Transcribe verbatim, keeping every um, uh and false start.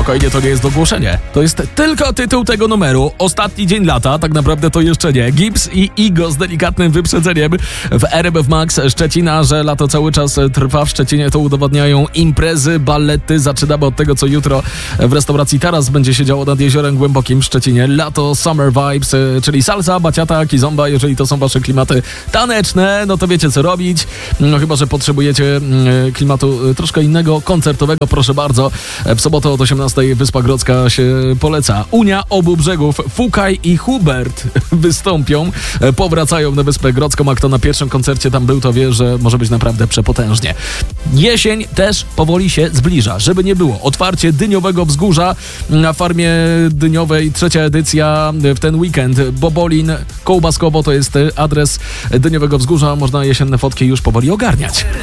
spokojnie, to nie jest ogłoszenie. To jest tylko tytuł tego numeru. Ostatni dzień lata, tak naprawdę to jeszcze nie. Gibbs i Igo z delikatnym wyprzedzeniem w R M F Max Szczecina, że lato cały czas trwa w Szczecinie, to udowadniają imprezy, balety. Zaczynamy od tego, co jutro w restauracji Taras będzie się działo nad Jeziorem Głębokim w Szczecinie. Lato, summer vibes, czyli salsa, baciata, kizomba. Jeżeli to są wasze klimaty taneczne, no to wiecie, co robić. No chyba, że potrzebujecie klimatu troszkę innego, koncertowego, proszę bardzo. W sobotę od osiemnastej Wyspa Grodzka się poleca. Unia Obu Brzegów, Fukaj i Hubert wystąpią, powracają na Wyspę Grodzką, a kto na pierwszym koncercie tam był, to wie, że może być naprawdę przepotężnie. Jesień też powoli się zbliża, żeby nie było. Otwarcie Dyniowego Wzgórza na farmie dyniowej, trzecia edycja w ten weekend. Bobolin, Kołbaskowo to jest adres Dyniowego Wzgórza, można jesienne fotki już powoli ogarniać.